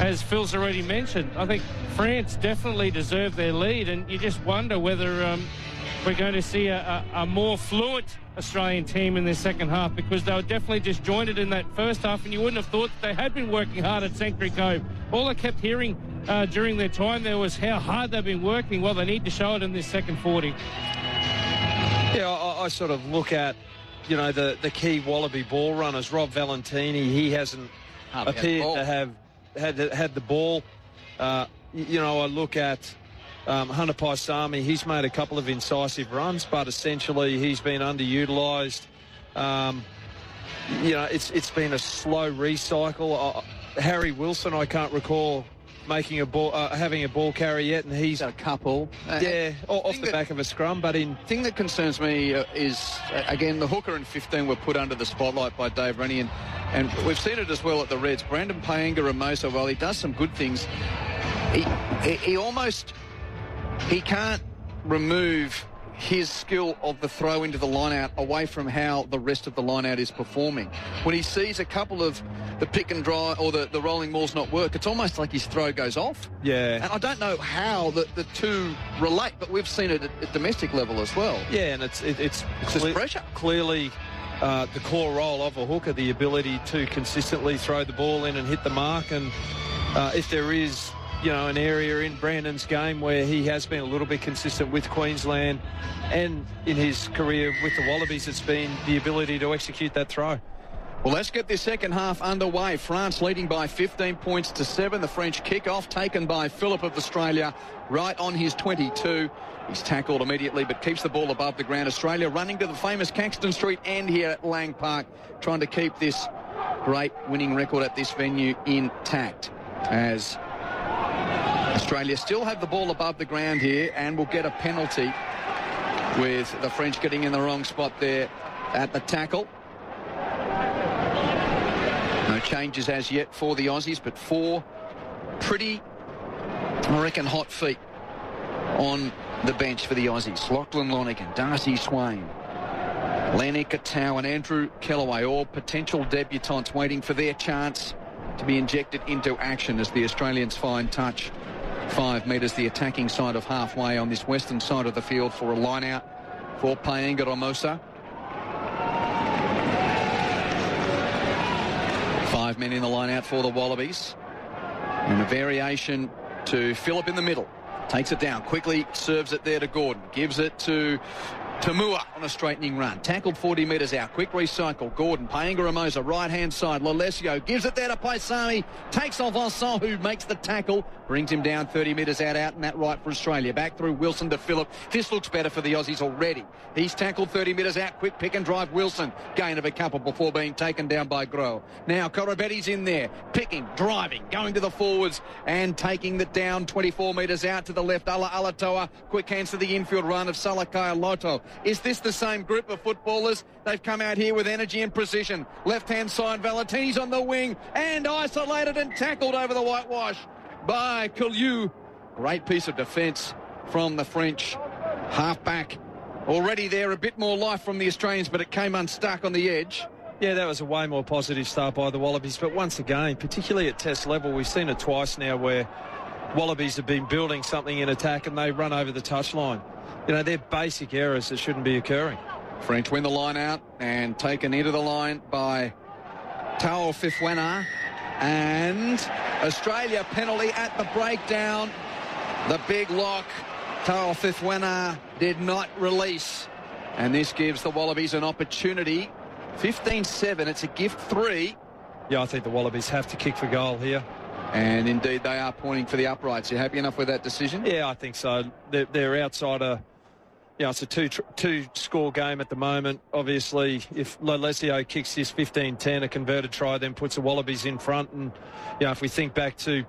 as Phil's already mentioned, I think France definitely deserve their lead, and you just wonder whether we're going to see a more fluent Australian team in their second half, because they were definitely disjointed in that first half, and you wouldn't have thought that they had been working hard at Sanctuary Cove. All I kept hearing during their time there was how hard they've been working. Well, they need to show it in this second 40. Yeah, I sort of look at, you know, the key Wallaby ball runners. Rob Valentini, he hasn't appeared to have had the ball. You know, I look at Hunter Paisami. He's made a couple of incisive runs, but essentially he's been underutilised. You know, it's been a slow recycle. Harry Wilson, I can't recall making a ball, having a ball carry yet, and he's got a couple. Off the back of a scrum. But the thing that concerns me is, again, the hooker and 15 were put under the spotlight by Dave Rennie, and we've seen it as well at the Reds. Brandon Paenga-Amosa, while he does some good things, he can't remove his skill of the throw into the line-out away from how the rest of the line-out is performing. When he sees a couple of the pick and dry or the rolling balls not work, it's almost like his throw goes off. Yeah. And I don't know how the two relate, but we've seen it at domestic level as well. Yeah, and it's just pressure. Clearly the core role of a hooker, the ability to consistently throw the ball in and hit the mark. And if there is, you know, an area in Brandon's game where he has been a little bit consistent with Queensland and in his career with the Wallabies, it's been the ability to execute that throw. Well, let's get this second half underway. France leading by 15 points to 7. The French kick-off taken by Phillip of Australia right on his 22. He's tackled immediately but keeps the ball above the ground. Australia running to the famous Caxton Street end here at Lang Park, trying to keep this great winning record at this venue intact, as Australia still have the ball above the ground here and will get a penalty, with the French getting in the wrong spot there at the tackle. No changes as yet for the Aussies, but 4 pretty, I reckon, hot feet on the bench for the Aussies. Lachlan Lonergan, Darcy Swain, Lenny Katau and Andrew Kellaway, all potential debutants waiting for their chance to be injected into action as the Australians find touch 5 metres the attacking side of halfway on this western side of the field for a line-out for Paenga-Amosa. 5 men in the line-out for the Wallabies. And a variation to Phillip in the middle. Takes it down, quickly serves it there to Gordon. Gives it to Tamua on a straightening run. Tackled 40 metres out. Quick recycle. Gordon, Paenga-Amosa, right-hand side. Lolesio gives it there to Paisami. Takes off Vincent, who makes the tackle. Brings him down 30 metres out and that right for Australia. Back through Wilson to Phillip. This looks better for the Aussies already. He's tackled 30 metres out. Quick pick and drive Wilson. Gain of a couple before being taken down by Groh. Now Korobetti's in there. Picking, driving, going to the forwards and taking the down 24 metres out to the left. Alatoa. Quick hands to the infield run of Salakai Loto. Is this the same group of footballers? They've come out here with energy and precision. Left-hand side, Valentini's on the wing and isolated and tackled over the whitewash by Couliou. Great piece of defence from the French halfback. Already there, a bit more life from the Australians, but it came unstuck on the edge. Yeah, that was a way more positive start by the Wallabies. But once again, particularly at test level, we've seen it twice now where Wallabies have been building something in attack and they run over the touchline. You know, they're basic errors that shouldn't be occurring. French win the line out and taken into the line by Tao Fifwena. And Australia penalty at the breakdown. The big lock. Tao Fifwena did not release. And this gives the Wallabies an opportunity. 15-7. It's a gift 3. Yeah, I think the Wallabies have to kick for goal here. And indeed they are pointing for the uprights. You happy enough with that decision? Yeah, I think so. They're outside a... You know, it's a two-score game at the moment. Obviously, if Lolesio kicks this 15-10, a converted try, then puts the Wallabies in front. And, you know, if we think back to